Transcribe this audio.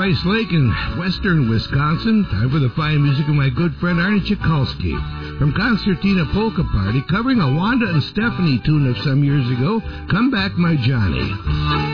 Rice Lake in western Wisconsin. Time for the fine music of my good friend Arnie Chikulski. From Concertina Polka Party, covering a Wanda and Stephanie tune of some years ago, Come Back My Johnny.